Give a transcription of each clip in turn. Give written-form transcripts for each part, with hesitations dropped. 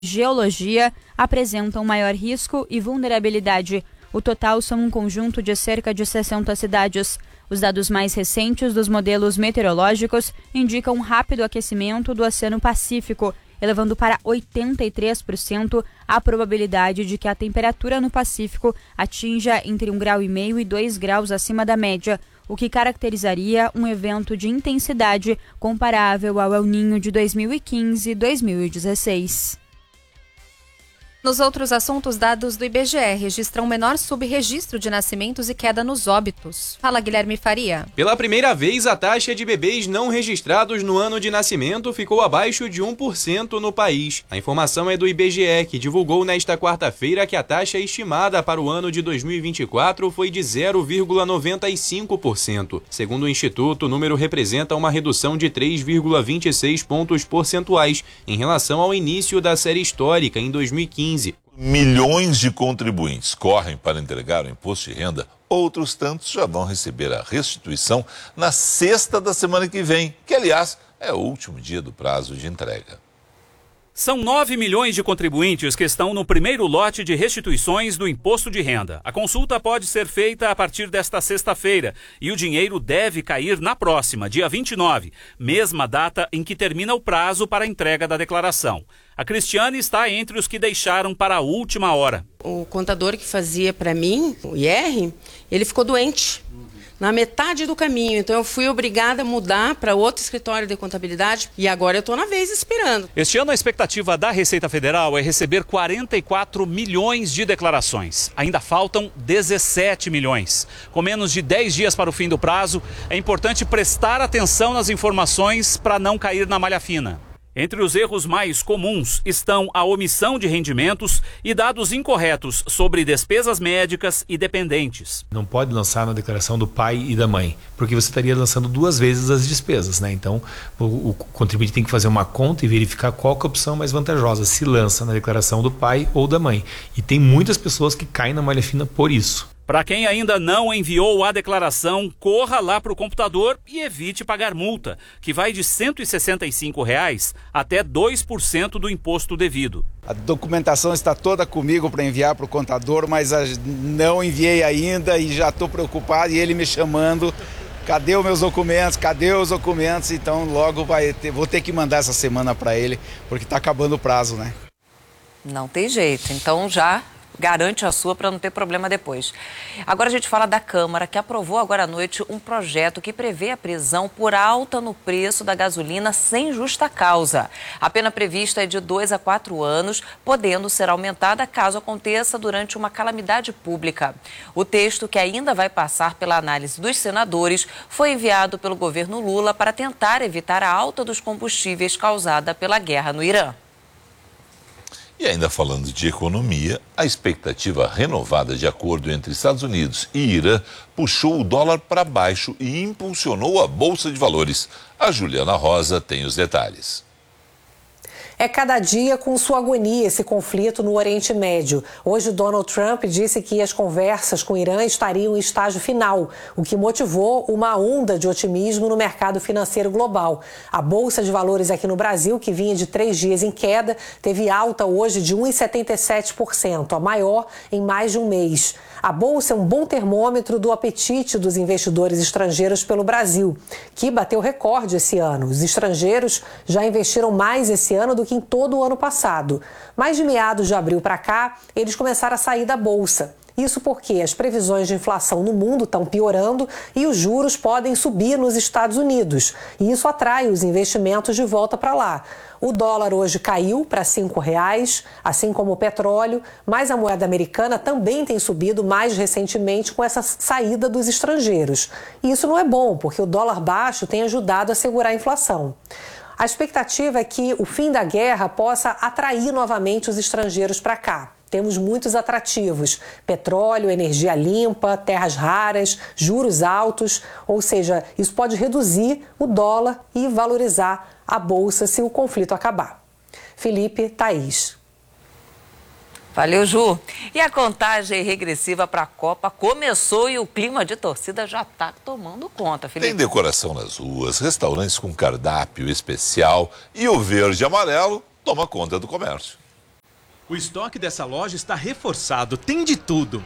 geologia apresentam maior risco e vulnerabilidade. O total são um conjunto de cerca de 60 cidades. Os dados mais recentes dos modelos meteorológicos indicam um rápido aquecimento do Oceano Pacífico, elevando para 83% a probabilidade de que a temperatura no Pacífico atinja entre 1,5 grau e 2 graus acima da média, o que caracterizaria um evento de intensidade comparável ao El Niño de 2015 e 2016. Nos outros assuntos, dados do IBGE registram menor subregistro de nascimentos e queda nos óbitos. Fala, Guilherme Faria. Pela primeira vez, a taxa de bebês não registrados no ano de nascimento ficou abaixo de 1% no país. A informação é do IBGE, que divulgou nesta quarta-feira que a taxa estimada para o ano de 2024 foi de 0,95%. Segundo o Instituto, o número representa uma redução de 3,26 pontos percentuais em relação ao início da série histórica em 2015. Milhões de contribuintes correm para entregar o imposto de renda, outros tantos já vão receber a restituição na sexta da semana que vem, que aliás é o último dia do prazo de entrega. São 9 milhões de contribuintes que estão no primeiro lote de restituições do imposto de renda. A consulta pode ser feita a partir desta sexta-feira e o dinheiro deve cair na próxima, dia 29, mesma data em que termina o prazo para a entrega da declaração. A Cristiane está entre os que deixaram para a última hora. O contador que fazia para mim, o IR, ele ficou doente na metade do caminho. Então eu fui obrigada a mudar para outro escritório de contabilidade e agora eu estou na vez esperando. Este ano a expectativa da Receita Federal é receber 44 milhões de declarações. Ainda faltam 17 milhões. Com menos de 10 dias para o fim do prazo, é importante prestar atenção nas informações para não cair na malha fina. Entre os erros mais comuns estão a omissão de rendimentos e dados incorretos sobre despesas médicas e dependentes. Não pode lançar na declaração do pai e da mãe, porque você estaria lançando 2 vezes as despesas, né? Então, o contribuinte tem que fazer uma conta e verificar qual que é a opção mais vantajosa, se lança na declaração do pai ou da mãe. E tem muitas pessoas que caem na malha fina por isso. Para quem ainda não enviou a declaração, corra lá para o computador e evite pagar multa, que vai de R$ 165 até 2% do imposto devido. A documentação está toda comigo para enviar para o contador, mas não enviei ainda e já estou preocupado e ele me chamando. Cadê os meus documentos? Cadê os documentos? Então logo vou ter que mandar essa semana para ele, porque está acabando o prazo, né? Não tem jeito, então já garante a sua para não ter problema depois. Agora a gente fala da Câmara, que aprovou agora à noite um projeto que prevê a prisão por alta no preço da gasolina sem justa causa. A pena prevista é de 2 a 4 anos, podendo ser aumentada caso aconteça durante uma calamidade pública. O texto, que ainda vai passar pela análise dos senadores, foi enviado pelo governo Lula para tentar evitar a alta dos combustíveis causada pela guerra no Irã. E ainda falando de economia, a expectativa renovada de acordo entre Estados Unidos e Irã puxou o dólar para baixo e impulsionou a Bolsa de Valores. A Juliana Rosa tem os detalhes. É cada dia com sua agonia esse conflito no Oriente Médio. Hoje, Donald Trump disse que as conversas com o Irã estariam em estágio final, o que motivou uma onda de otimismo no mercado financeiro global. A Bolsa de Valores aqui no Brasil, que vinha de 3 dias em queda, teve alta hoje de 1,77%, a maior em mais de um mês. A Bolsa é um bom termômetro do apetite dos investidores estrangeiros pelo Brasil, que bateu recorde esse ano. Os estrangeiros já investiram mais esse ano do que em todo o ano passado. Mas de meados de abril para cá, eles começaram a sair da Bolsa. Isso porque as previsões de inflação no mundo estão piorando e os juros podem subir nos Estados Unidos. E isso atrai os investimentos de volta para lá. O dólar hoje caiu para R$ 5,00, assim como o petróleo, mas a moeda americana também tem subido mais recentemente com essa saída dos estrangeiros. E isso não é bom, porque o dólar baixo tem ajudado a segurar a inflação. A expectativa é que o fim da guerra possa atrair novamente os estrangeiros para cá. Temos muitos atrativos: petróleo, energia limpa, terras raras, juros altos, ou seja, isso pode reduzir o dólar e valorizar a Bolsa se o conflito acabar. Felipe, Thaís. Valeu, Ju. E a contagem regressiva para a Copa começou e o clima de torcida já está tomando conta, Felipe. Tem decoração nas ruas, restaurantes com cardápio especial e o verde e amarelo toma conta do comércio. O estoque dessa loja está reforçado, tem de tudo.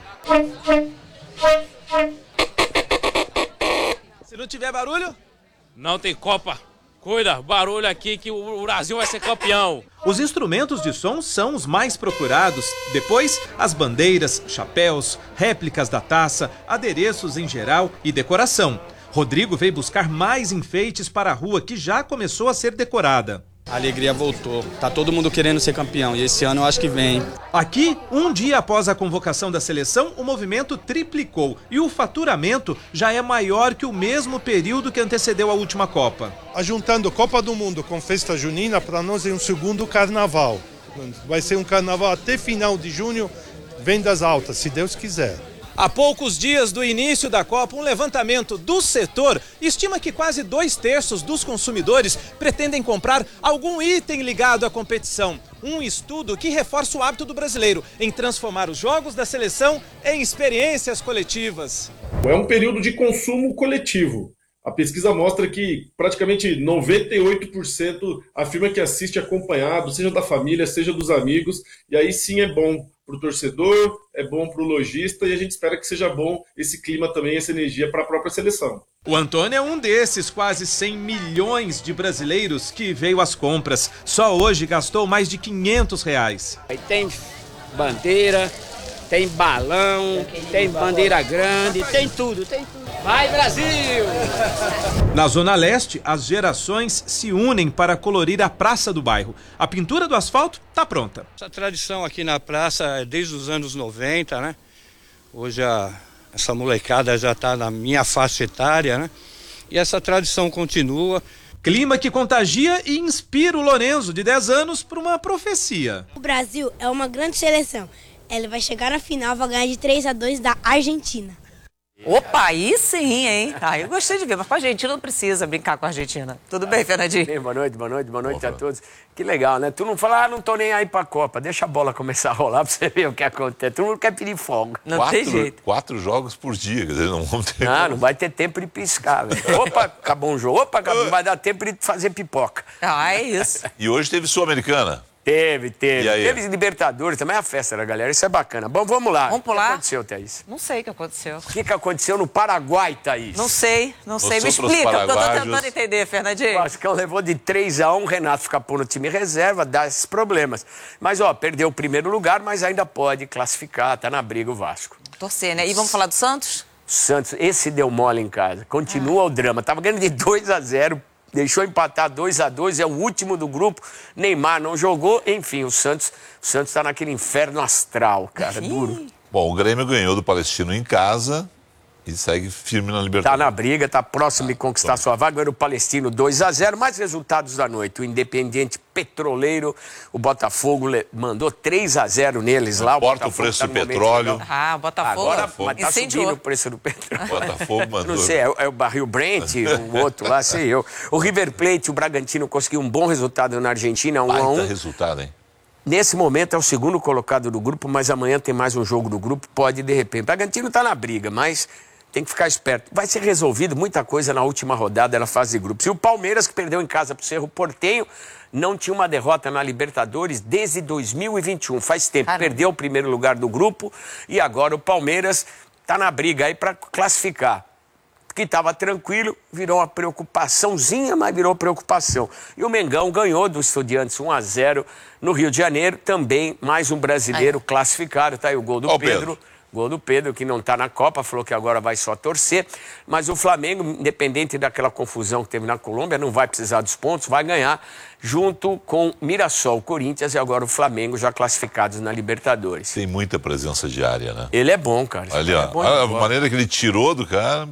Se não tiver barulho? Não tem Copa. Cuida, barulho aqui que o Brasil vai ser campeão. Os instrumentos de som são os mais procurados. Depois, as bandeiras, chapéus, réplicas da taça, adereços em geral e decoração. Rodrigo veio buscar mais enfeites para a rua que já começou a ser decorada. A alegria voltou. Tá todo mundo querendo ser campeão e esse ano eu acho que vem. Aqui, um dia após a convocação da seleção, o movimento triplicou e o faturamento já é maior que o mesmo período que antecedeu a última Copa. Juntando Copa do Mundo com festa junina, para nós é um segundo carnaval. Vai ser um carnaval até final de junho, vendas altas, se Deus quiser. Há poucos dias do início da Copa, um levantamento do setor estima que quase 2/3 dos consumidores pretendem comprar algum item ligado à competição. Um estudo que reforça o hábito do brasileiro em transformar os jogos da seleção em experiências coletivas. É um período de consumo coletivo. A pesquisa mostra que praticamente 98% afirma que assiste acompanhado, seja da família, seja dos amigos, e aí sim é bom para o torcedor, é bom para o lojista e a gente espera que seja bom esse clima também, essa energia para a própria seleção. O Antônio é um desses quase 100 milhões de brasileiros que veio às compras. Só hoje gastou mais de R$500. Aí tem bandeira, tem balão, tem bandeira grande, tem tudo. Vai, Brasil! Na Zona Leste, as gerações se unem para colorir a praça do bairro. A pintura do asfalto está pronta. Essa tradição aqui na praça é desde os anos 90, né? Hoje essa molecada já está na minha faixa etária, né? E essa tradição continua. Clima que contagia e inspira o Lorenzo, de 10 anos, para uma profecia. O Brasil é uma grande seleção. Ele vai chegar na final, vai ganhar de 3-2 da Argentina. Opa, aí sim, hein? Ah, eu gostei de ver, mas com a Argentina não precisa brincar com a Argentina. Tudo bem, Fernandinho? Boa noite a todos. Que legal, né? Tu não fala, não tô nem aí pra Copa, deixa a bola começar a rolar pra você ver o que acontece. Tu não quer pedir folga. Não tem jeito. 4 jogos por dia, quer dizer, não vamos ter... Não vai ter tempo de piscar, velho. Opa, acabou um jogo, não vai dar tempo de fazer pipoca. Ah, é isso. E hoje teve Sul-Americana. Teve. E aí? Teve Libertadores, também é a festa da galera, isso é bacana. Bom, vamos lá. Vamos pular? O que aconteceu, Thaís? Não sei o que aconteceu. O que aconteceu no Paraguai, Thaís? Não sei. Me explica, eu tô tentando entender, Fernandinho. O Vascão levou de 3-1, o Renato fica pôr no time reserva, dá esses problemas. Mas, perdeu o primeiro lugar, mas ainda pode classificar, tá na briga o Vasco. Torcer, né? E vamos falar do Santos? Santos, esse deu mole em casa. Continua o drama. Tava ganhando de 2-0. Deixou empatar 2-2, é o último do grupo. Neymar não jogou, enfim, o Santos está naquele inferno astral, cara, duro. Bom, o Grêmio ganhou do Palestino em casa e segue firme na Libertadores. Tá na briga, tá próximo de conquistar sua vaga. Ganhou o Palestino 2-0. Mais resultados da noite. O Independiente Petroleiro, o Botafogo mandou 3-0 neles lá. Corta o preço do petróleo. O Botafogo agora tá subindo o preço do petróleo. O Botafogo mandou. Não sei, é o barril Brent, o outro lá, sei eu. O River Plate, o Bragantino conseguiu um bom resultado na Argentina, 1-1. Resultado, hein? Nesse momento é o segundo colocado do grupo, mas amanhã tem mais um jogo do grupo, pode de repente. O Bragantino tá na briga, mas tem que ficar esperto. Vai ser resolvido muita coisa na última rodada da fase de grupos. E o Palmeiras, que perdeu em casa pro Cerro Porteño, não tinha uma derrota na Libertadores desde 2021. Faz tempo. Perdeu o primeiro lugar do grupo e agora o Palmeiras tá na briga aí para classificar. Que estava tranquilo, virou uma preocupaçãozinha, mas virou preocupação. E o Mengão ganhou do Estudiantes 1-0 no Rio de Janeiro. Também mais um brasileiro classificado. Tá aí o gol do Pedro. Gol do Pedro, que não está na Copa, falou que agora vai só torcer. Mas o Flamengo, independente daquela confusão que teve na Colômbia, não vai precisar dos pontos, vai ganhar junto com Mirassol, Corinthians e agora o Flamengo já classificados na Libertadores. Tem muita presença diária, né? Ele é bom, cara. Ali, ó, a maneira que ele tirou do cara,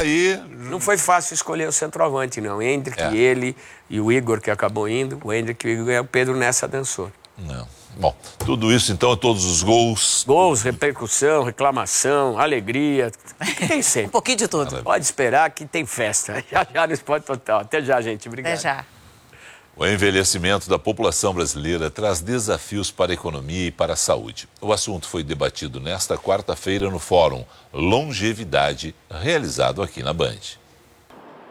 Não foi fácil escolher o centroavante, não. Hendrick, ele e o Igor, que acabou indo. O Hendrick e o Igor ganhou, o Pedro nessa dançou. Não. Bom, tudo isso então, todos os gols. Gols, repercussão, reclamação, alegria, tem sempre. Um pouquinho de tudo. Pode esperar que tem festa. Já no Esporte Total. Até já, gente. Obrigado. Até já. O envelhecimento da população brasileira traz desafios para a economia e para a saúde. O assunto foi debatido nesta quarta-feira no Fórum Longevidade, realizado aqui na Band.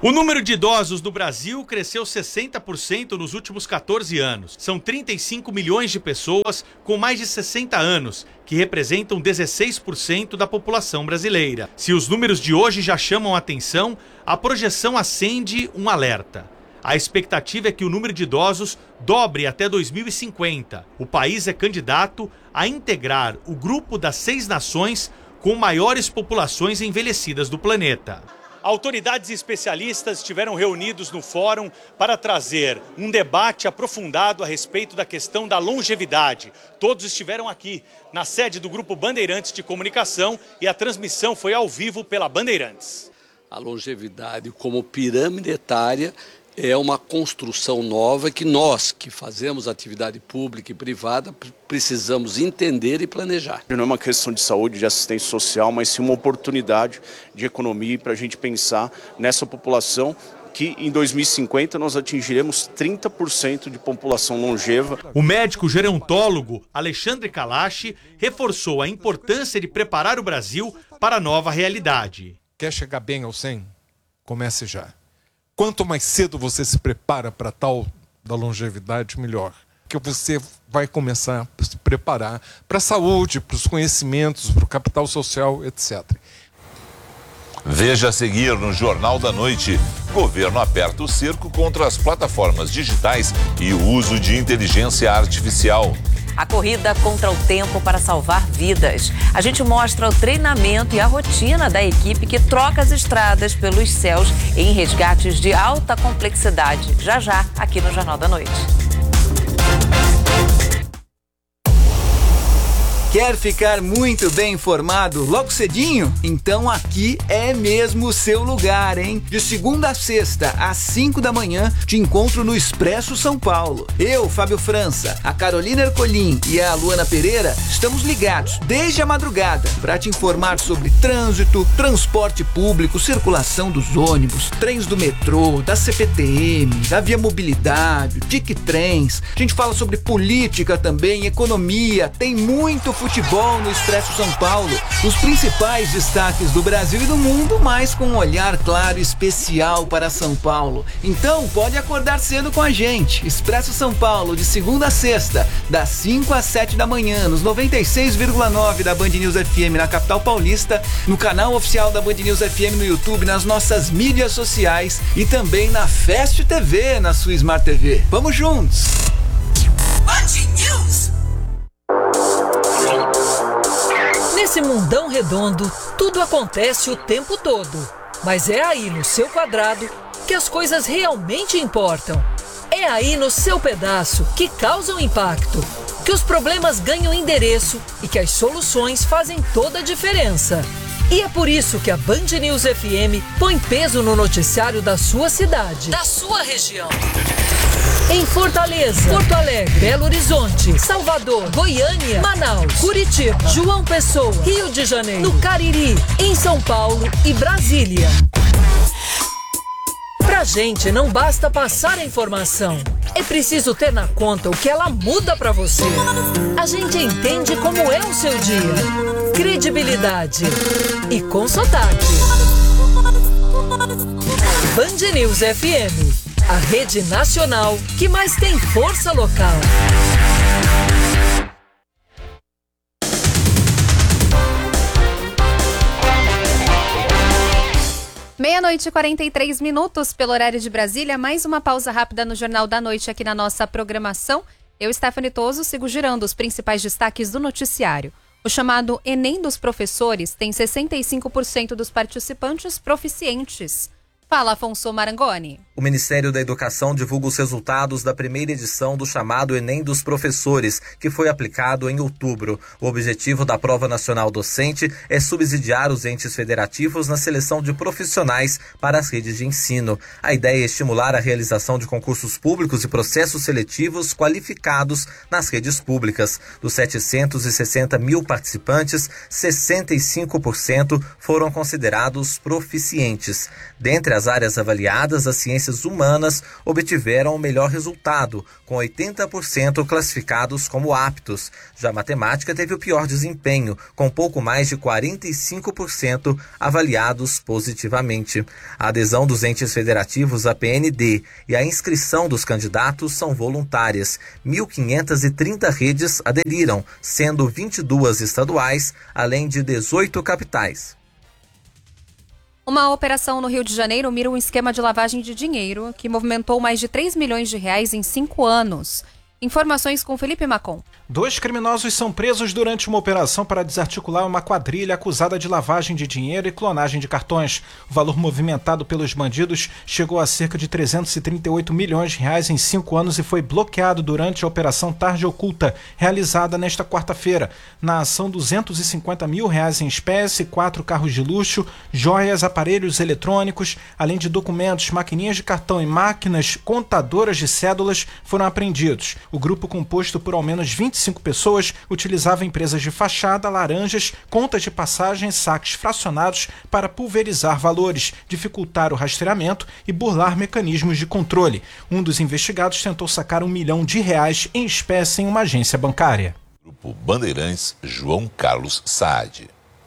O número de idosos no Brasil cresceu 60% nos últimos 14 anos. São 35 milhões de pessoas com mais de 60 anos, que representam 16% da população brasileira. Se os números de hoje já chamam a atenção, a projeção acende um alerta. A expectativa é que o número de idosos dobre até 2050. O país é candidato a integrar o grupo das 6 nações com maiores populações envelhecidas do planeta. Autoridades e especialistas estiveram reunidos no fórum para trazer um debate aprofundado a respeito da questão da longevidade. Todos estiveram aqui na sede do Grupo Bandeirantes de Comunicação e a transmissão foi ao vivo pela Bandeirantes. A longevidade como pirâmide etária é uma construção nova que nós, que fazemos atividade pública e privada, precisamos entender e planejar. Não é uma questão de saúde, de assistência social, mas sim uma oportunidade de economia para a gente pensar nessa população que em 2050 nós atingiremos 30% de população longeva. O médico gerontólogo Alexandre Kalash reforçou a importância de preparar o Brasil para a nova realidade. Quer chegar bem ao 100? Comece já. Quanto mais cedo você se prepara para tal da longevidade, melhor. Porque você vai começar a se preparar para a saúde, para os conhecimentos, para o capital social, etc. Veja a seguir no Jornal da Noite. Governo aperta o cerco contra as plataformas digitais e o uso de inteligência artificial. A corrida contra o tempo para salvar vidas. A gente mostra o treinamento e a rotina da equipe que troca as estradas pelos céus em resgates de alta complexidade. Já já, aqui no Jornal da Noite. Quer ficar muito bem informado logo cedinho? Então aqui é mesmo o seu lugar, hein? De segunda a sexta, às 5 da manhã, te encontro no Expresso São Paulo. Eu, Fábio França, a Carolina Ercolim e a Luana Pereira estamos ligados desde a madrugada para te informar sobre trânsito, transporte público, circulação dos ônibus, trens do metrô, da CPTM, da Via Mobilidade, Tic Trens. A gente fala sobre política também, economia, tem muito futebol no Expresso São Paulo, os principais destaques do Brasil e do mundo, mas com um olhar claro e especial para São Paulo. Então pode acordar cedo com a gente. Expresso São Paulo, de segunda a sexta, das 5 às 7 da manhã, nos 96,9 da Band News FM na capital paulista, no canal oficial da Band News FM no YouTube, nas nossas mídias sociais e também na Fast TV, na sua Smart TV. Vamos juntos! Band News. Nesse mundão redondo, tudo acontece o tempo todo. Mas é aí no seu quadrado que as coisas realmente importam. É aí no seu pedaço que causam impacto, que os problemas ganham endereço e que as soluções fazem toda a diferença. E é por isso que a Band News FM põe peso no noticiário da sua cidade, da sua região. Em Fortaleza, Porto Alegre, Belo Horizonte, Salvador, Goiânia, Manaus, Curitiba, João Pessoa, Rio de Janeiro, no Cariri, em São Paulo e Brasília. Pra gente não basta passar a informação, é preciso ter na conta o que ela muda pra você. A gente entende como é o seu dia. Credibilidade e com sotaque. Band News FM. A rede nacional que mais tem força local. Meia-noite e 43 minutos pelo horário de Brasília. Mais uma pausa rápida no Jornal da Noite aqui na nossa programação. Eu, Stephanie Toso, sigo girando os principais destaques do noticiário. O chamado Enem dos professores tem 65% dos participantes proficientes. Fala, Afonso Marangoni. O Ministério da Educação divulga os resultados da primeira edição do chamado Enem dos Professores, que foi aplicado em outubro. O objetivo da Prova Nacional Docente é subsidiar os entes federativos na seleção de profissionais para as redes de ensino. A ideia é estimular a realização de concursos públicos e processos seletivos qualificados nas redes públicas. Dos 760 mil participantes, 65% foram considerados proficientes. Dentre as as áreas avaliadas, as ciências humanas obtiveram o melhor resultado, com 80% classificados como aptos. Já a matemática teve o pior desempenho, com pouco mais de 45% avaliados positivamente. A adesão dos entes federativos à PND e a inscrição dos candidatos são voluntárias. 1.530 redes aderiram, sendo 22 estaduais, além de 18 capitais. Uma operação no Rio de Janeiro mira um esquema de lavagem de dinheiro que movimentou mais de 3 milhões de reais em 5 anos. Informações com Felipe Macon. 2 criminosos são presos durante uma operação para desarticular uma quadrilha acusada de lavagem de dinheiro e clonagem de cartões. O valor movimentado pelos bandidos chegou a cerca de 338 milhões de reais em 5 anos e foi bloqueado durante a Operação Tarde Oculta, realizada nesta quarta-feira. Na ação, 250 mil reais em espécie, 4 carros de luxo, joias, aparelhos eletrônicos, além de documentos, maquininhas de cartão e máquinas contadoras de cédulas foram apreendidos. O grupo, composto por ao menos 25 pessoas, utilizava empresas de fachada, laranjas, contas de passagem e saques fracionados para pulverizar valores, dificultar o rastreamento e burlar mecanismos de controle. Um dos investigados tentou sacar R$1 milhão em espécie em uma agência bancária. Grupo Bandeirantes, João Carlos Saad.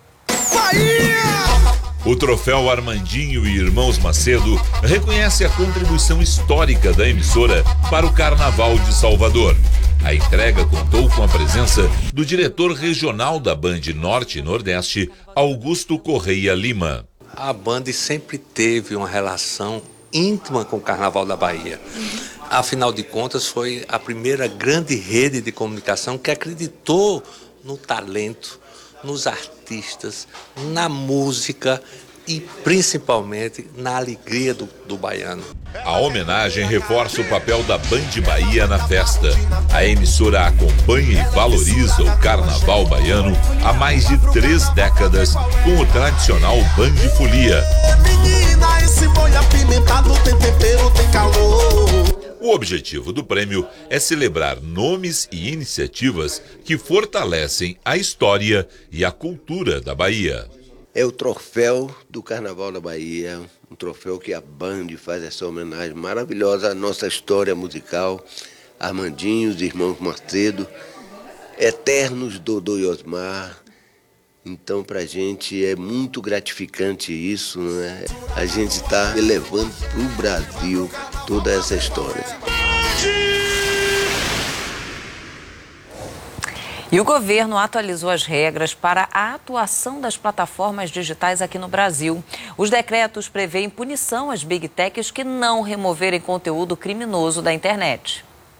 O troféu Armandinho e Irmãos Macedo reconhece a contribuição histórica da emissora para o Carnaval de Salvador. A entrega contou com a presença do diretor regional da Band Norte e Nordeste, Augusto Correia Lima. A Band sempre teve uma relação íntima com o Carnaval da Bahia. Afinal de contas, foi a primeira grande rede de comunicação que acreditou no talento, nos artistas, na música e principalmente na alegria do baiano. A homenagem reforça o papel da Band Bahia na festa. A emissora acompanha e valoriza o Carnaval baiano há mais de 3 décadas com o tradicional Band Folia. Menina, esse boi apimentado tem tempero, tem calor. O objetivo do prêmio é celebrar nomes e iniciativas que fortalecem a história e a cultura da Bahia. É o troféu do Carnaval da Bahia, um troféu que a Band faz essa homenagem maravilhosa à nossa história musical, Armandinho, os Irmãos Macedo, eternos Dodô e Osmar. Então, para a gente é muito gratificante isso, né? A gente está elevando para o Brasil toda essa história. E o governo atualizou as regras para a atuação das plataformas digitais aqui no Brasil. Os decretos prevêem punição às Big Techs que não removerem conteúdo criminoso da internet.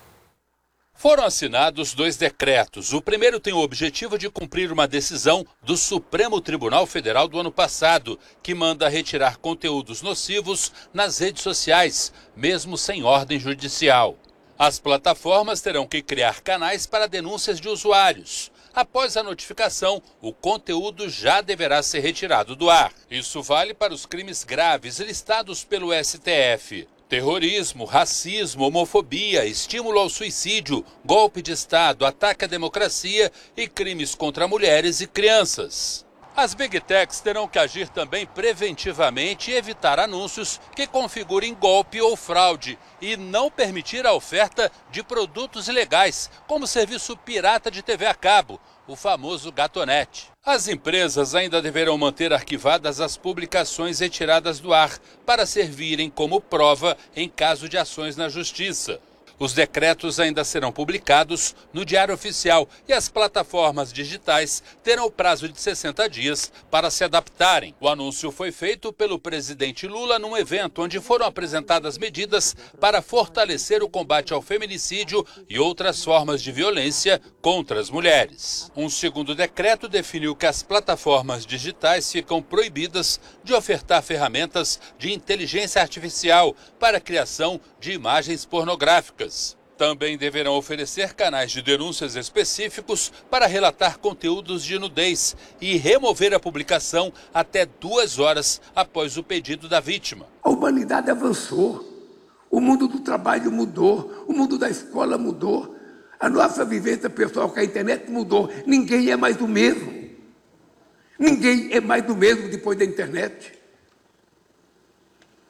Foram assinados 2 decretos. O primeiro tem o objetivo de cumprir uma decisão do Supremo Tribunal Federal do ano passado, que manda retirar conteúdos nocivos nas redes sociais, mesmo sem ordem judicial. As plataformas terão que criar canais para denúncias de usuários. Após a notificação, o conteúdo já deverá ser retirado do ar. Isso vale para os crimes graves listados pelo STF. Terrorismo, racismo, homofobia, estímulo ao suicídio, golpe de Estado, ataque à democracia e crimes contra mulheres e crianças. As Big Techs terão que agir também preventivamente e evitar anúncios que configurem golpe ou fraude e não permitir a oferta de produtos ilegais, como serviço pirata de TV a cabo, o famoso Gatonete. As empresas ainda deverão manter arquivadas as publicações retiradas do ar para servirem como prova em caso de ações na justiça. Os decretos ainda serão publicados no Diário Oficial e as plataformas digitais terão o prazo de 60 dias para se adaptarem. O anúncio foi feito pelo presidente Lula num evento onde foram apresentadas medidas para fortalecer o combate ao feminicídio e outras formas de violência contra as mulheres. Um segundo decreto definiu que as plataformas digitais ficam proibidas de ofertar ferramentas de inteligência artificial para a criação de imagens pornográficas. Também deverão oferecer canais de denúncias específicos para relatar conteúdos de nudez e remover a publicação até 2 horas após o pedido da vítima. A humanidade avançou, o mundo do trabalho mudou, o mundo da escola mudou, a nossa vivência pessoal com a internet mudou. Ninguém é mais o mesmo. Ninguém é mais do mesmo depois da internet.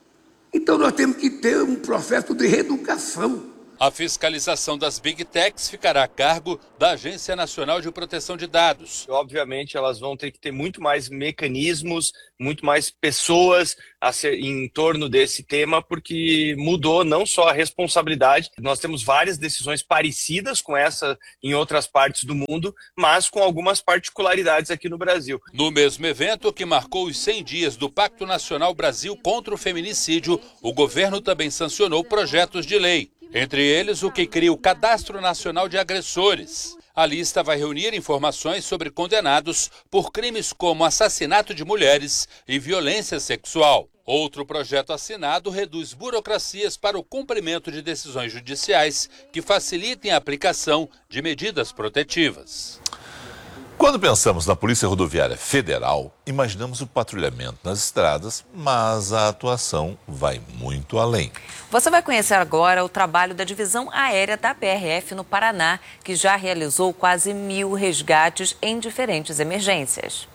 Então nós temos que ter um processo de reeducação. A fiscalização das Big Techs ficará a cargo da Agência Nacional de Proteção de Dados. Obviamente, elas vão ter que ter muito mais mecanismos, muito mais pessoas em torno desse tema, porque mudou não só a responsabilidade, nós temos várias decisões parecidas com essa em outras partes do mundo, mas com algumas particularidades aqui no Brasil. No mesmo evento, que marcou os 100 dias do Pacto Nacional Brasil contra o Feminicídio, o governo também sancionou projetos de lei. Entre eles, o que cria o Cadastro Nacional de Agressores. A lista vai reunir informações sobre condenados por crimes como assassinato de mulheres e violência sexual. Outro projeto assinado reduz burocracias para o cumprimento de decisões judiciais que facilitem a aplicação de medidas protetivas. Quando pensamos na Polícia Rodoviária Federal, imaginamos o patrulhamento nas estradas, mas a atuação vai muito além. Você vai conhecer agora o trabalho da Divisão Aérea da PRF no Paraná, que já realizou quase 1.000 resgates em diferentes emergências.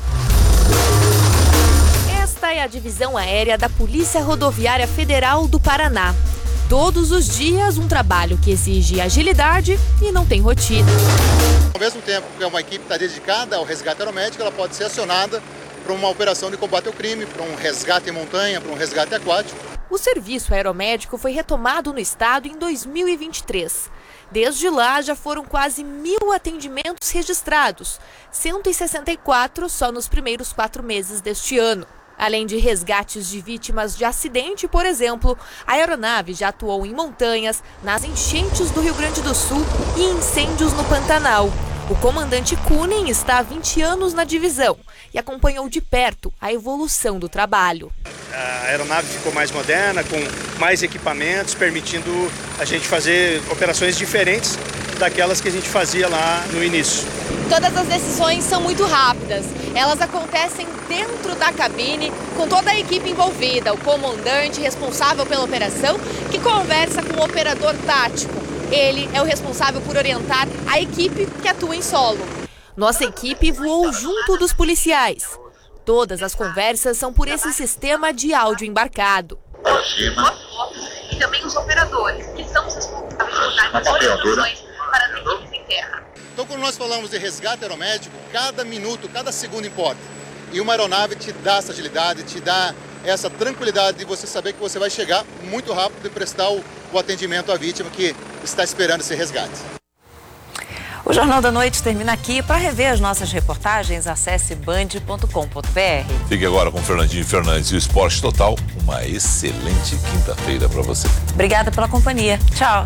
Esta é a Divisão Aérea da Polícia Rodoviária Federal do Paraná. Todos os dias, um trabalho que exige agilidade e não tem rotina. Ao mesmo tempo que uma equipe está dedicada ao resgate aeromédico, ela pode ser acionada para uma operação de combate ao crime, para um resgate em montanha, para um resgate aquático. O serviço aeromédico foi retomado no estado em 2023. Desde lá, já foram quase 1.000 atendimentos registrados, 164 só nos primeiros 4 meses deste ano. Além de resgates de vítimas de acidente, por exemplo, a aeronave já atuou em montanhas, nas enchentes do Rio Grande do Sul e incêndios no Pantanal. O comandante Kunen está há 20 anos na divisão e acompanhou de perto a evolução do trabalho. A aeronave ficou mais moderna, com mais equipamentos, permitindo a gente fazer operações diferentes daquelas que a gente fazia lá no início. Todas as decisões são muito rápidas. Elas acontecem dentro da cabine, com toda a equipe envolvida, o comandante responsável pela operação, que conversa com o operador tático. Ele é o responsável por orientar a equipe que atua em solo. Nossa equipe voou junto dos policiais. Todas as conversas são por esse sistema de áudio embarcado. E também os operadores, que são os responsáveis por dar as orientações para as equipes em terra. Então, quando nós falamos de resgate aeromédico, cada minuto, cada segundo importa. E uma aeronave te dá essa agilidade, te dá essa tranquilidade de você saber que você vai chegar muito rápido e prestar o atendimento à vítima que está esperando esse resgate. O Jornal da Noite termina aqui. Para rever as nossas reportagens, acesse band.com.br. Fique agora com Fernandinho Fernandes e o Esporte Total. Uma excelente quinta-feira para você. Obrigada pela companhia. Tchau.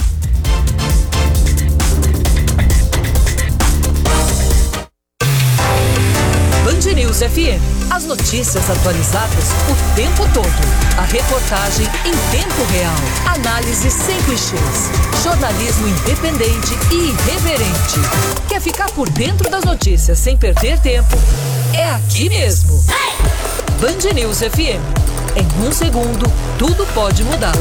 Band News FM. As notícias atualizadas o tempo todo. A reportagem em tempo real. Análise sem clichês. Jornalismo independente e irreverente. Quer ficar por dentro das notícias sem perder tempo? É aqui mesmo. Band News FM. Em 1 segundo, tudo pode mudar.